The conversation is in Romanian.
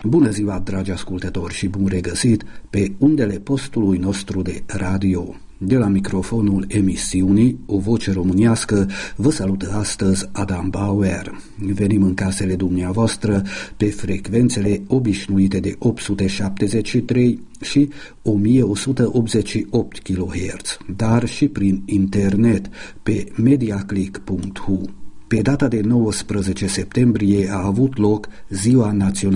Bună ziua, dragi ascultători, și bun regăsit pe undele postului nostru de radio. De la microfonul emisiunii O Voce Românească vă salută astăzi Adam Bauer. Venim în casele dumneavoastră pe frecvențele obișnuite de 873 și 1188 kHz, dar și prin internet pe mediaclick.hu. Pe data de 19 septembrie a avut loc Ziua Națională